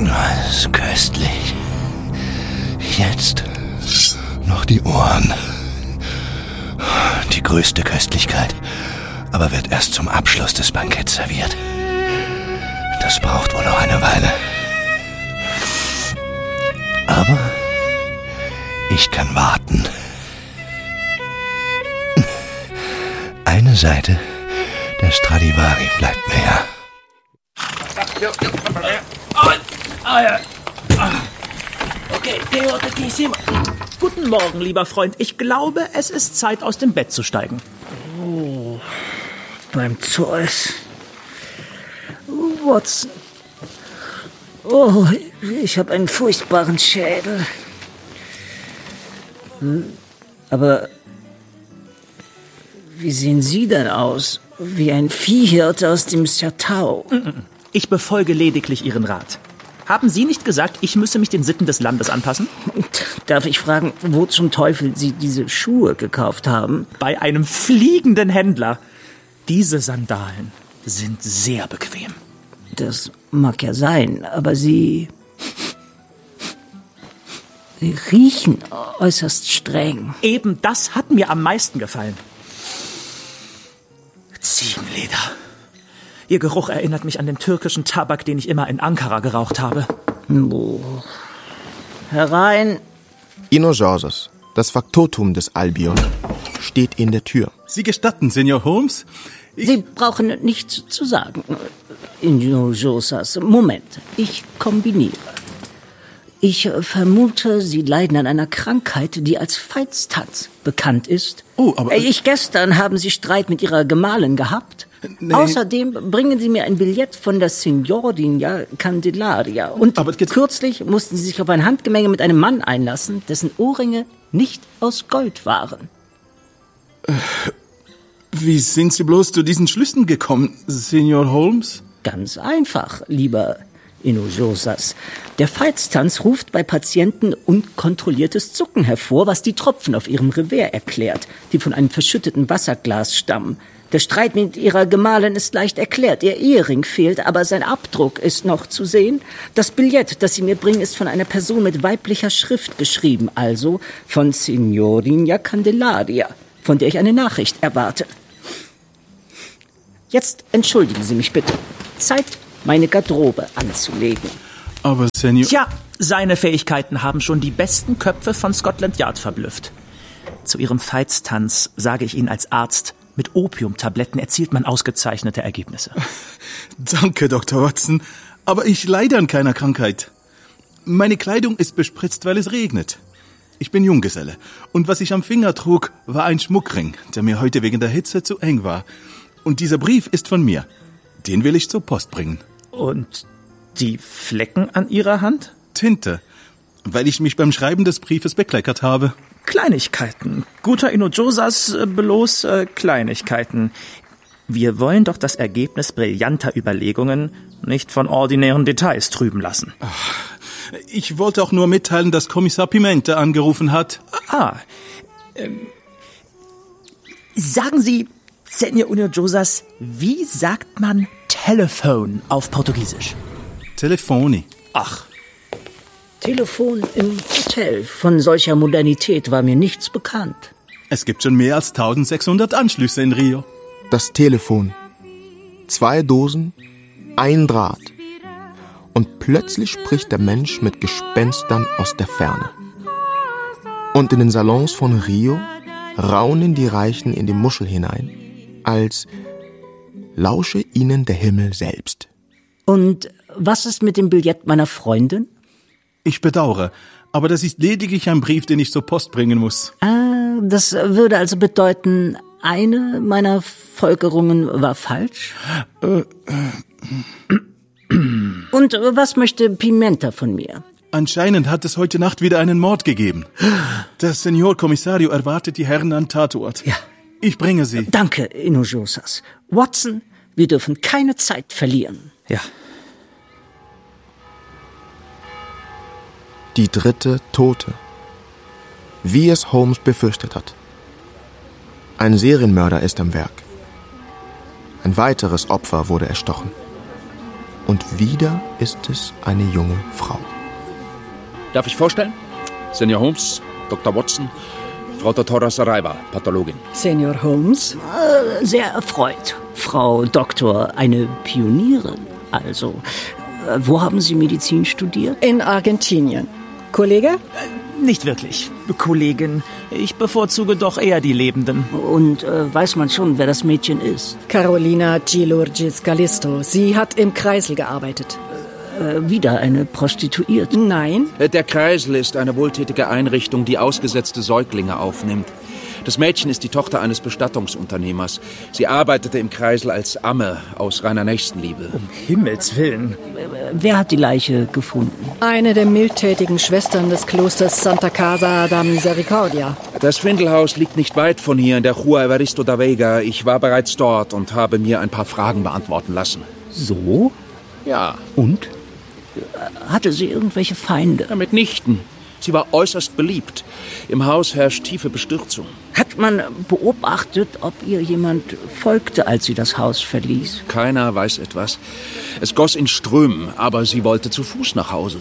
Das ist köstlich. Jetzt noch die Ohren. Die größte Köstlichkeit, aber wird erst zum Abschluss des Banketts serviert. Das braucht wohl noch eine Weile. Aber ich kann warten. Eine Seite der Stradivari bleibt mir ja. Okay, Theodotissima. Guten Morgen, lieber Freund. Ich glaube, es ist Zeit, aus dem Bett zu steigen. Oh, beim Zeus. Watson. Oh, ich habe einen furchtbaren Schädel. Aber wie sehen Sie denn aus? Wie ein Viehhirte aus dem Chatau. Ich befolge lediglich Ihren Rat. Haben Sie nicht gesagt, ich müsse mich den Sitten des Landes anpassen? Darf ich fragen, wo zum Teufel Sie diese Schuhe gekauft haben? Bei einem fliegenden Händler. Diese Sandalen sind sehr bequem. Das mag ja sein, aber Sie riechen äußerst streng. Eben das hat mir am meisten gefallen. Ziegenleder. Ihr Geruch erinnert mich an den türkischen Tabak, den ich immer in Ankara geraucht habe. Herein. Inogeorgios, das Faktotum des Albion, steht in der Tür. Sie gestatten, Senior Holmes? Sie brauchen nichts zu sagen. Inogeorgios, Moment, ich kombiniere. Ich vermute, Sie leiden an einer Krankheit, die als Veitstanz bekannt ist. Oh, aber... Gestern haben Sie Streit mit Ihrer Gemahlin gehabt. Nee. Außerdem bringen Sie mir ein Billett von der Signoria Candelaria. Und kürzlich mussten Sie sich auf ein Handgemenge mit einem Mann einlassen, dessen Ohrringe nicht aus Gold waren. Wie sind Sie bloß zu diesen Schlüssen gekommen, Senior Holmes? Ganz einfach, lieber Inogeorgios. Der Veitstanz ruft bei Patienten unkontrolliertes Zucken hervor, was die Tropfen auf ihrem Revers erklärt, die von einem verschütteten Wasserglas stammen. Der Streit mit ihrer Gemahlin ist leicht erklärt. Ihr Ehering fehlt, aber sein Abdruck ist noch zu sehen. Das Billett, das Sie mir bringen, ist von einer Person mit weiblicher Schrift geschrieben, also von Signoria Candelaria, von der ich eine Nachricht erwarte. Jetzt entschuldigen Sie mich bitte. Zeit, meine Garderobe anzulegen. Aber Senior... Tja, seine Fähigkeiten haben schon die besten Köpfe von Scotland Yard verblüfft. Zu Ihrem Veitstanz sage ich Ihnen als Arzt, mit Opiumtabletten erzielt man ausgezeichnete Ergebnisse. Danke, Dr. Watson, aber ich leide an keiner Krankheit. Meine Kleidung ist bespritzt, weil es regnet. Ich bin Junggeselle und was ich am Finger trug, war ein Schmuckring, der mir heute wegen der Hitze zu eng war. Und dieser Brief ist von mir. Den will ich zur Post bringen. Und die Flecken an Ihrer Hand? Tinte, weil ich mich beim Schreiben des Briefes bekleckert habe. Kleinigkeiten. Guter Inogeorgios, bloß Kleinigkeiten. Wir wollen doch das Ergebnis brillanter Überlegungen nicht von ordinären Details trüben lassen. Ich wollte auch nur mitteilen, dass Kommissar Pimente angerufen hat. Sagen Sie, Senior Inogeorgios, wie sagt man Telefon auf Portugiesisch? Telefoni. Ach. Telefon im Hotel. Von solcher Modernität war mir nichts bekannt. Es gibt schon mehr als 1600 Anschlüsse in Rio. Das Telefon. 2 Dosen, 1 Draht. Und plötzlich spricht der Mensch mit Gespenstern aus der Ferne. Und in den Salons von Rio raunen die Reichen in die Muschel hinein, als lausche ihnen der Himmel selbst. Und was ist mit dem Billett meiner Freundin? Ich bedauere, aber das ist lediglich ein Brief, den ich zur Post bringen muss. Das würde also bedeuten, eine meiner Folgerungen war falsch? Und was möchte Pimenta von mir? Anscheinend hat es heute Nacht wieder einen Mord gegeben. Der Senior Kommissario erwartet die Herren am Tatort. Ja. Ich bringe sie. Danke, Inogeorgios. Watson, wir dürfen keine Zeit verlieren. Ja. Die 3. Tote. Wie es Holmes befürchtet hat. Ein Serienmörder ist am Werk. Ein weiteres Opfer wurde erstochen. Und wieder ist es eine junge Frau. Darf ich vorstellen? Senior Holmes, Dr. Watson, Frau Dr. Saraiva, Pathologin. Senior Holmes? Sehr erfreut. Frau Doktor, eine Pionierin. Also, wo haben Sie Medizin studiert? In Argentinien. Kollege? Nicht wirklich, Kollegin. Ich bevorzuge doch eher die Lebenden. Und weiß man schon, wer das Mädchen ist? Carolina Gilurgis Galisto. Sie hat im Kreisel gearbeitet. Wieder eine Prostituierte? Nein. Der Kreisel ist eine wohltätige Einrichtung, die ausgesetzte Säuglinge aufnimmt. Das Mädchen ist die Tochter eines Bestattungsunternehmers. Sie arbeitete im Kreisel als Amme aus reiner Nächstenliebe. Um Himmels Willen. Wer hat die Leiche gefunden? Eine der mildtätigen Schwestern des Klosters Santa Casa da Misericordia. Das Findelhaus liegt nicht weit von hier in der Rua Evaristo da Vega. Ich war bereits dort und habe mir ein paar Fragen beantworten lassen. So? Ja. Und? Hatte sie irgendwelche Feinde? Ja, mitnichten. Sie war äußerst beliebt. Im Haus herrscht tiefe Bestürzung. Hat man beobachtet, ob ihr jemand folgte, als sie das Haus verließ? Keiner weiß etwas. Es goss in Strömen, aber sie wollte zu Fuß nach Hause.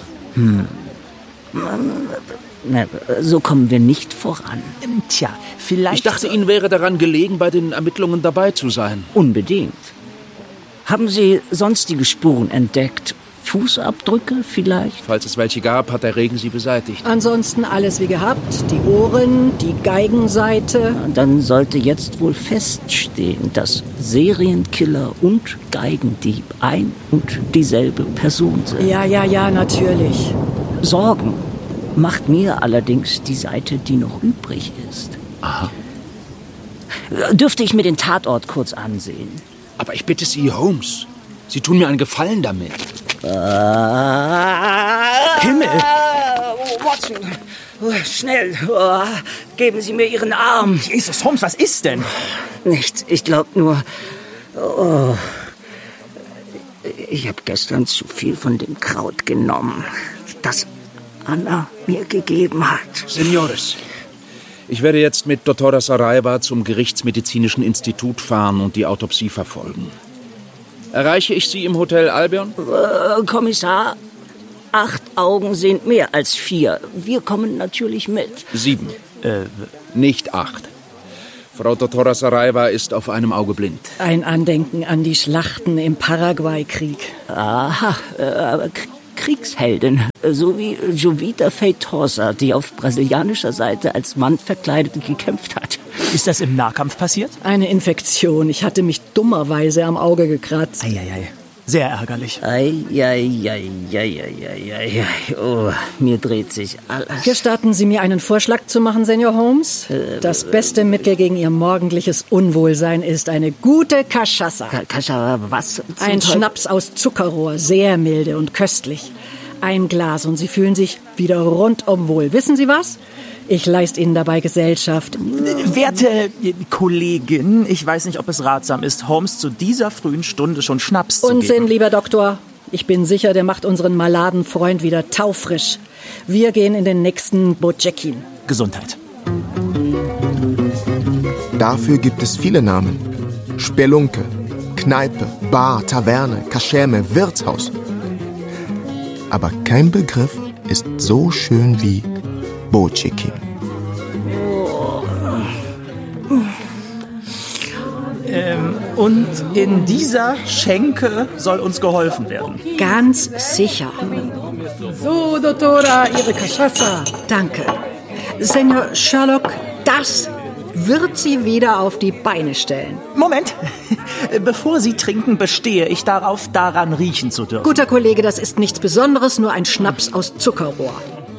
Na, so kommen wir nicht voran. Tja, vielleicht... Ich dachte, Ihnen wäre daran gelegen, bei den Ermittlungen dabei zu sein. Unbedingt. Haben Sie sonstige Spuren entdeckt? Fußabdrücke vielleicht? Falls es welche gab, hat der Regen sie beseitigt. Ansonsten alles wie gehabt. Die Ohren, die Geigenseite. Dann sollte jetzt wohl feststehen, dass Serienkiller und Geigendieb ein und dieselbe Person sind. Ja, natürlich. Sorgen macht mir allerdings die Seite, die noch übrig ist. Aha. Dürfte ich mir den Tatort kurz ansehen? Aber ich bitte Sie, Holmes, Sie tun mir einen Gefallen damit. Himmel! Watson, schnell, geben Sie mir Ihren Arm. Jesus, Holmes, was ist denn? Nichts, ich glaube nur... ich habe gestern zu viel von dem Kraut genommen, das Anna mir gegeben hat. Senores, ich werde jetzt mit Dr. Saraiva zum Gerichtsmedizinischen Institut fahren und die Autopsie verfolgen. Erreiche ich Sie im Hotel Albion? Kommissar, 8 Augen sind mehr als 4. Wir kommen natürlich mit. 7. Nicht 8. Frau Dr. Saraiva ist auf einem Auge blind. Ein Andenken an die Schlachten im Paraguay-Krieg. Aha, Kriegsheldin, so wie Jovita Feitosa, die auf brasilianischer Seite als Mann verkleidet gekämpft hat. Ist das im Nahkampf passiert? Eine Infektion. Ich hatte mich dummerweise am Auge gekratzt. Eieiei. Sehr ärgerlich. Oh, mir dreht sich alles. Gestatten Sie mir einen Vorschlag zu machen, Senior Holmes? Das beste Mittel gegen Ihr morgendliches Unwohlsein ist eine gute Cachaça. Cachaça, was? Ein Schnaps aus Zuckerrohr, sehr milde und köstlich. Ein Glas und Sie fühlen sich wieder rundum wohl. Wissen Sie was? Ich leiste Ihnen dabei Gesellschaft. Werte Kollegin, ich weiß nicht, ob es ratsam ist, Holmes zu dieser frühen Stunde schon Schnaps zu Unsinn, geben. lieber Doktor. Ich bin sicher, der macht unseren maladen Freund wieder taufrisch. Wir gehen in den nächsten Bojekin. Gesundheit. Dafür gibt es viele Namen. Spelunke, Kneipe, Bar, Taverne, Kaschemme, Wirtshaus. Aber kein Begriff ist so schön wie Bojekin. Und in dieser Schenke soll uns geholfen werden. Ganz sicher. So, Doktora, Ihre Cachaça. Danke. Senior Sherlock, das wird Sie wieder auf die Beine stellen. Moment. Bevor Sie trinken, bestehe ich darauf, daran riechen zu dürfen. Guter Kollege, das ist nichts Besonderes, nur ein Schnaps aus Zuckerrohr.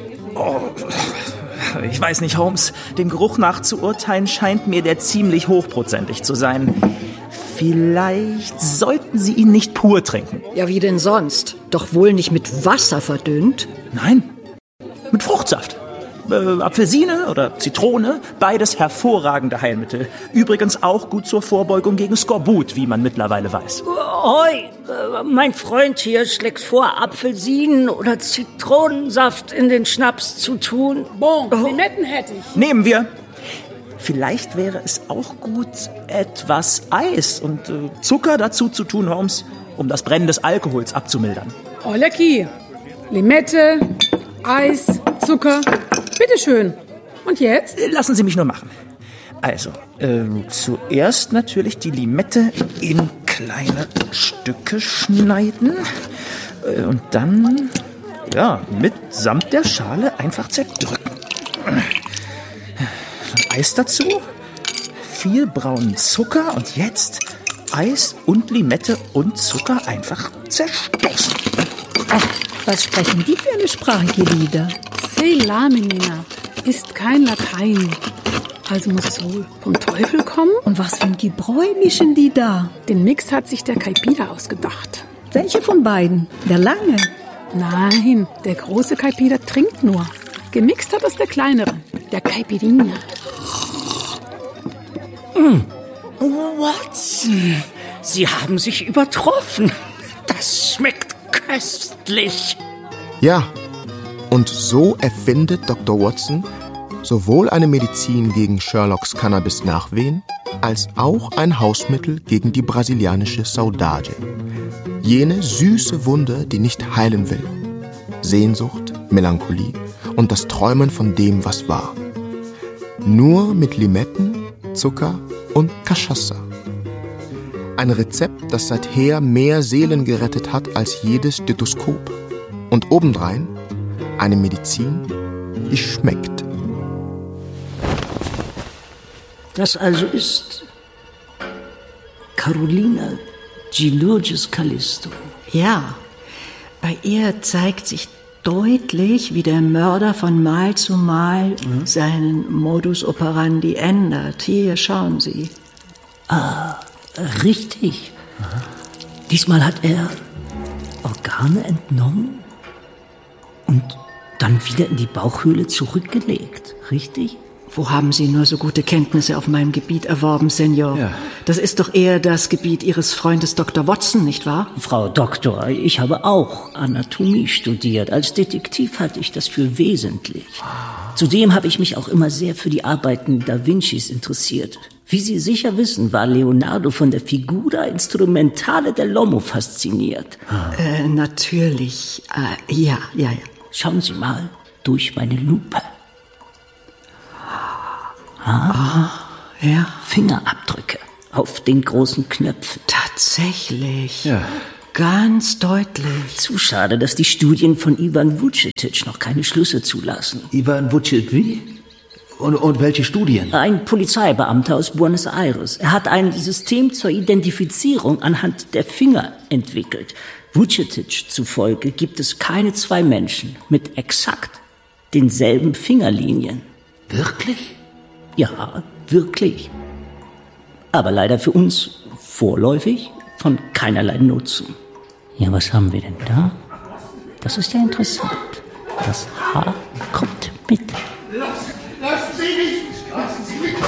Ich weiß nicht, Holmes. Dem Geruch nach zu urteilen scheint mir der ziemlich hochprozentig zu sein. Vielleicht sollten Sie ihn nicht pur trinken. Ja, wie denn sonst? Doch wohl nicht mit Wasser verdünnt? Nein, mit Fruchtsaft. Apfelsine oder Zitrone, beides hervorragende Heilmittel. Übrigens auch gut zur Vorbeugung gegen Skorbut, wie man mittlerweile weiß. Hoi, mein Freund hier schlägt vor, Apfelsinen oder Zitronensaft in den Schnaps zu tun. Bon, Limetten hätte ich. Nehmen wir. Vielleicht wäre es auch gut, etwas Eis und Zucker dazu zu tun, Holmes. um das Brennen des Alkohols abzumildern. Oh, lecky. Limette, Eis, Zucker. Bitteschön. Und jetzt? Lassen Sie mich nur machen. Also, zuerst natürlich die Limette in kleine Stücke schneiden. Und dann, mitsamt der Schale einfach zerdrücken. Eis dazu, viel braunen Zucker und jetzt Eis und Limette und Zucker einfach zerstoßen. Was sprechen die für eine Sprache, Gelida? Sei la, menina. Ist kein Latein. Also muss es wohl vom Teufel kommen? Und was für ein Gebräu mischen die da? Den Mix hat sich der Caipira ausgedacht. Welche von beiden? Der lange? Nein, der große Caipira trinkt nur. Gemixt hat es der kleinere, der Caipirinha. Watson, Sie haben sich übertroffen. Das schmeckt köstlich. Ja, und so erfindet Dr. Watson sowohl eine Medizin gegen Sherlocks Cannabis-Nachwehen als auch ein Hausmittel gegen die brasilianische Saudade. Jene süße Wunde, die nicht heilen will. Sehnsucht, Melancholie und das Träumen von dem, was war. Nur mit Limetten, Zucker und Cachaça. Ein Rezept, das seither mehr Seelen gerettet hat als jedes Stethoskop. Und obendrein eine Medizin, die schmeckt. Das also ist Carolina G. Lourdes Callisto. Ja, bei ihr zeigt sich deutlich, wie der Mörder von Mal zu Mal seinen Modus operandi ändert. Hier, schauen Sie. Richtig. Diesmal hat er Organe entnommen und dann wieder in die Bauchhöhle zurückgelegt. Richtig? Wo haben Sie nur so gute Kenntnisse auf meinem Gebiet erworben, Senor? Ja. Das ist doch eher das Gebiet Ihres Freundes Dr. Watson, nicht wahr? Frau Doktor, ich habe auch Anatomie studiert. Als Detektiv halte ich das für wesentlich. Zudem habe ich mich auch immer sehr für die Arbeiten Da Vincis interessiert. Wie Sie sicher wissen, war Leonardo von der Figura Instrumentale del Lomo fasziniert. Natürlich. Ja. Schauen Sie mal durch meine Lupe. Ja. Fingerabdrücke auf den großen Knöpfen. Tatsächlich. Ja. Ganz deutlich. Zu schade, dass die Studien von Ivan Vucetic noch keine Schlüsse zulassen. Ivan Vucic, wie? Und welche Studien? Ein Polizeibeamter aus Buenos Aires. Er hat ein System zur Identifizierung anhand der Finger entwickelt. Vucetic zufolge gibt es keine zwei Menschen mit exakt denselben Fingerlinien. Wirklich? Ja, wirklich. Aber leider für uns vorläufig von keinerlei Nutzen. Ja, was haben wir denn da? Das ist ja interessant. Das Haar kommt mit. Lassen Sie mich! Lassen Sie mich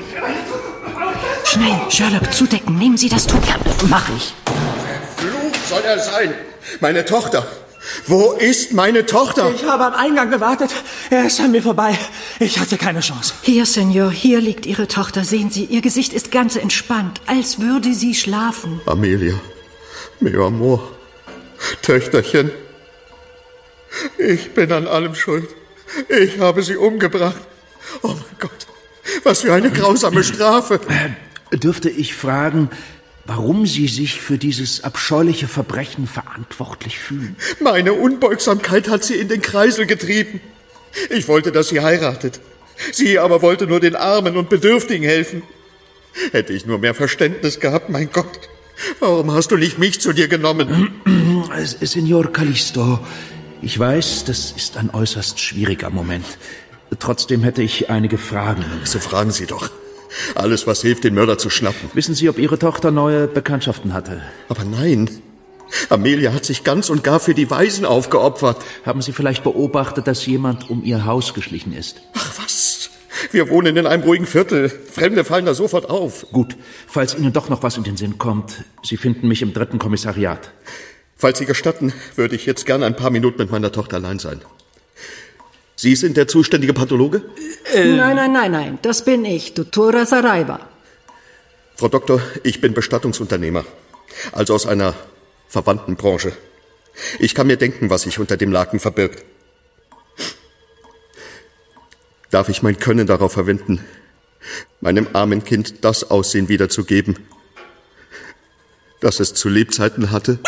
durch! Schnell, Sherlock, zudecken. Nehmen Sie das Tuch. Ja, mach ich. Verflucht soll er sein! Meine Tochter! Wo ist meine Tochter? Ich habe am Eingang gewartet. Er ist an mir vorbei. Ich hatte keine Chance. Hier, Senor, hier liegt Ihre Tochter. Sehen Sie, ihr Gesicht ist ganz entspannt, als würde sie schlafen. Amelia, meu amor, Töchterchen, ich bin an allem schuld. Ich habe sie umgebracht. Oh mein Gott, was für eine grausame Strafe. Dürfte ich fragen, warum Sie sich für dieses abscheuliche Verbrechen verantwortlich fühlen? Meine Unbeugsamkeit hat sie in den Kreisel getrieben. Ich wollte, dass sie heiratet. Sie aber wollte nur den Armen und Bedürftigen helfen. Hätte ich nur mehr Verständnis gehabt, mein Gott. Warum hast du nicht mich zu dir genommen? Signor Callisto, ich weiß, das ist ein äußerst schwieriger Moment. Trotzdem hätte ich einige Fragen. So fragen Sie doch. Alles, was hilft, den Mörder zu schnappen. Wissen Sie, ob Ihre Tochter neue Bekanntschaften hatte? Aber nein. Amelia hat sich ganz und gar für die Waisen aufgeopfert. Haben Sie vielleicht beobachtet, dass jemand um Ihr Haus geschlichen ist? Ach was, wir wohnen in einem ruhigen Viertel. Fremde fallen da sofort auf. Gut, falls Ihnen doch noch was in den Sinn kommt, Sie finden mich im 3. Kommissariat. Falls Sie gestatten, würde ich jetzt gerne ein paar Minuten mit meiner Tochter allein sein. Sie sind der zuständige Pathologe? Nein, das bin ich, Dottora Saraiva. Frau Doktor, ich bin Bestattungsunternehmer. Also aus einer Verwandtenbranche. Ich kann mir denken, was sich unter dem Laken verbirgt. Darf ich mein Können darauf verwenden, meinem armen Kind das Aussehen wiederzugeben, das es zu Lebzeiten hatte?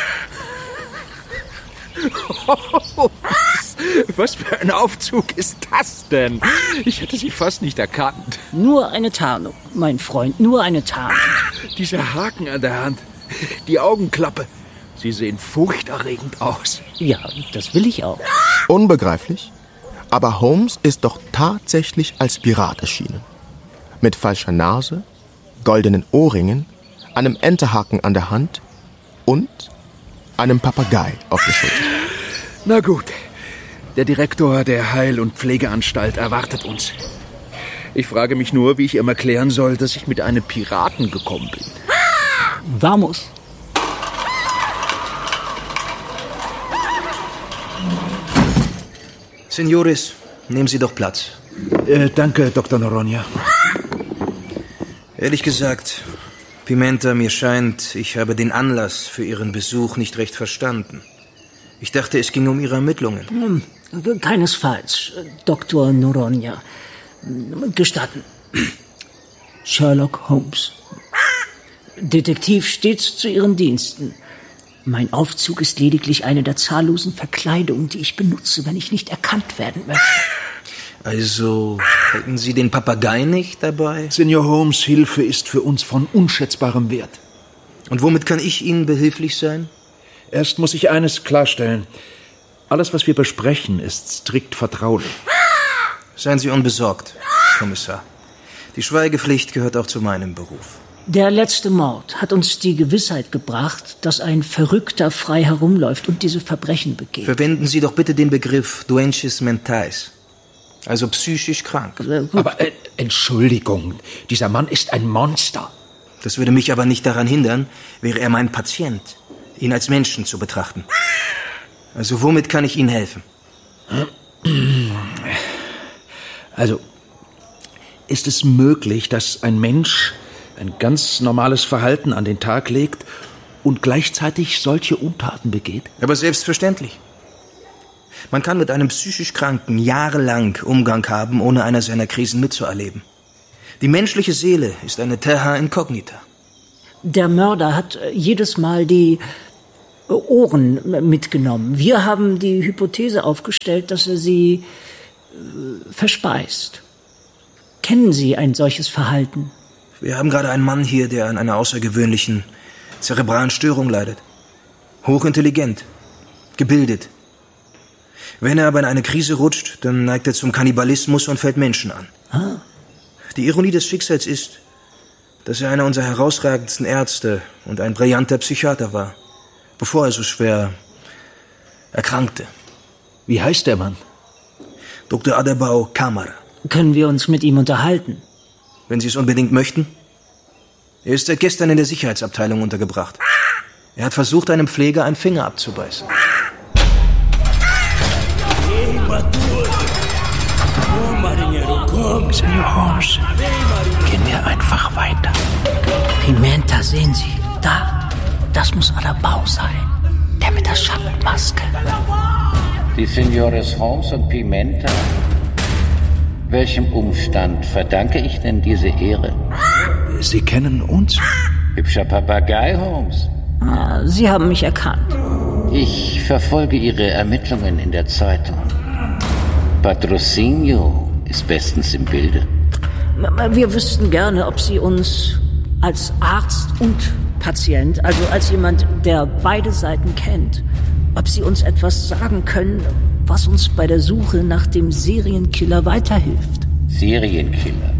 Was für ein Aufzug ist das denn? Ich hätte sie fast nicht erkannt. Nur eine Tarnung, mein Freund, nur eine Tarnung. Dieser Haken an der Hand, die Augenklappe, sie sehen furchterregend aus. Ja, das will ich auch. Unbegreiflich, aber Holmes ist doch tatsächlich als Pirat erschienen. Mit falscher Nase, goldenen Ohrringen, einem Enterhaken an der Hand und einem Papagei auf der Schulter. Na gut, der Direktor der Heil- und Pflegeanstalt erwartet uns. Ich frage mich nur, wie ich ihm erklären soll, dass ich mit einem Piraten gekommen bin. Vamos. Senores, nehmen Sie doch Platz. Danke, Dr. Noronha. Ehrlich gesagt, Pimenta, mir scheint, ich habe den Anlass für Ihren Besuch nicht recht verstanden. Ich dachte, es ging um Ihre Ermittlungen. Keinesfalls, Dr. Noronha. Gestatten. Sherlock Holmes. Detektiv stets zu Ihren Diensten. Mein Aufzug ist lediglich eine der zahllosen Verkleidungen, die ich benutze, wenn ich nicht erkannt werden möchte. Also, hätten Sie den Papagei nicht dabei? Senior Holmes' Hilfe ist für uns von unschätzbarem Wert. Und womit kann ich Ihnen behilflich sein? Erst muss ich eines klarstellen. Alles, was wir besprechen, ist strikt vertraulich. Seien Sie unbesorgt, Kommissar. Die Schweigepflicht gehört auch zu meinem Beruf. Der letzte Mord hat uns die Gewissheit gebracht, dass ein Verrückter frei herumläuft und diese Verbrechen begeht. Verwenden Sie doch bitte den Begriff doentes mentais, also psychisch krank. Aber Entschuldigung, dieser Mann ist ein Monster. Das würde mich aber nicht daran hindern, wäre er mein Patient, ihn als Menschen zu betrachten. Also womit kann ich Ihnen helfen? Also, ist es möglich, dass ein Mensch ein ganz normales Verhalten an den Tag legt und gleichzeitig solche Untaten begeht? Aber selbstverständlich. Man kann mit einem psychisch Kranken jahrelang Umgang haben, ohne einer seiner Krisen mitzuerleben. Die menschliche Seele ist eine terra incognita. Der Mörder hat jedes Mal die Ohren mitgenommen. Wir haben die Hypothese aufgestellt, dass er sie verspeist. Kennen Sie ein solches Verhalten? Wir haben gerade einen Mann hier, der an einer außergewöhnlichen zerebralen Störung leidet. Hochintelligent, gebildet. Wenn er aber in eine Krise rutscht, dann neigt er zum Kannibalismus und fällt Menschen an. Ah. Die Ironie des Schicksals ist, dass er einer unserer herausragendsten Ärzte und ein brillanter Psychiater war, bevor er so schwer erkrankte. Wie heißt der Mann? Dr. Aderbao Kamara. Können wir uns mit ihm unterhalten? Wenn Sie es unbedingt möchten. Er ist seit gestern in der Sicherheitsabteilung untergebracht. Er hat versucht, einem Pfleger einen Finger abzubeißen. Senior Holmes, gehen wir einfach weiter. Pimenta, sehen Sie, da. Das muss Aderbao sein. Der mit der Schattenmaske. Die Senores Holmes und Pimenta? Welchem Umstand verdanke ich denn diese Ehre? Sie kennen uns? Hübscher Papagei, Holmes. Ah, Sie haben mich erkannt. Ich verfolge Ihre Ermittlungen in der Zeitung. Patrocinio ist bestens im Bilde. Wir wüssten gerne, ob Sie uns als Arzt und Patient, also als jemand, der beide Seiten kennt, ob Sie uns etwas sagen können, was uns bei der Suche nach dem Serienkiller weiterhilft. Serienkiller?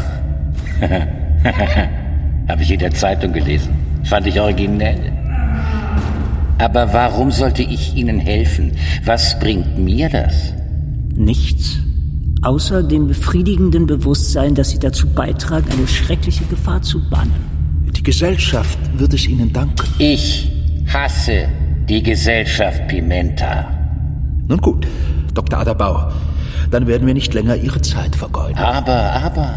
Habe ich in der Zeitung gelesen. Fand ich originell. Aber warum sollte ich Ihnen helfen? Was bringt mir das? Nichts. Außer dem befriedigenden Bewusstsein, dass Sie dazu beitragen, eine schreckliche Gefahr zu bannen. Die Gesellschaft wird es Ihnen danken. Ich hasse die Gesellschaft, Pimenta. Nun gut, Dr. Aderbao, dann werden wir nicht länger Ihre Zeit vergeuden. Aber,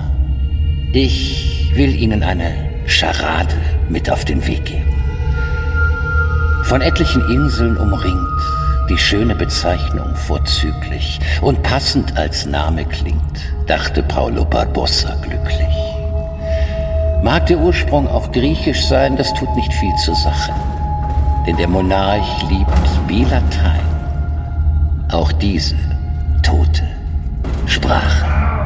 ich will Ihnen eine Scharade mit auf den Weg geben. Von etlichen Inseln umringt, die schöne Bezeichnung vorzüglich und passend als Name klingt, dachte Paulo Barbossa glücklich. Mag der Ursprung auch griechisch sein, das tut nicht viel zur Sache. Denn der Monarch liebt wie Latein auch diese tote Sprache.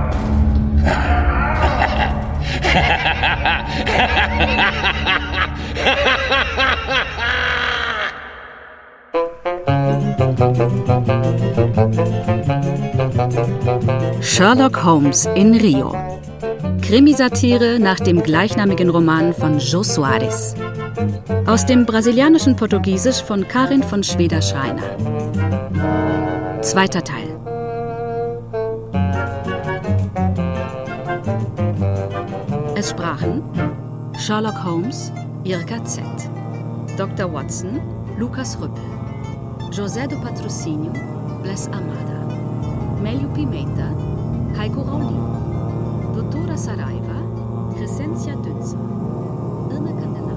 Sherlock Holmes in Rio. Krimisatire nach dem gleichnamigen Roman von Jô Soares. Aus dem brasilianischen Portugiesisch von Karin von Schweder-Schreiner. 2. Teil. Es sprachen Sherlock Holmes, Irka Z., Dr. Watson, Lucas Rüppel, José do Patrocínio, Bless Amada, Mélio Pimenta, Heiko Raulin, Doutora Saraiva, Crescencia Dünzer, Irne Candelária.